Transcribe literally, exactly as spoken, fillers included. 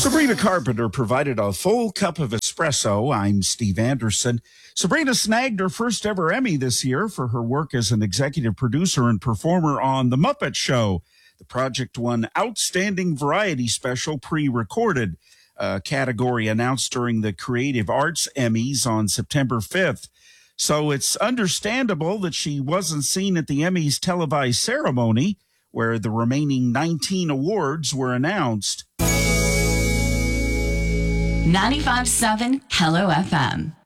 Sabrina Carpenter provided a full cup of espresso. I'm Steve Anderson. Sabrina snagged her first ever Emmy this year for her work as an executive producer and performer on The Muppet Show. The project won Outstanding Variety Special pre-recorded, a category announced during the Creative Arts Emmys on September fifth. So it's understandable that she wasn't seen at the Emmys televised ceremony, where the remaining nineteen awards were announced. ninety-five point seven Hello F M.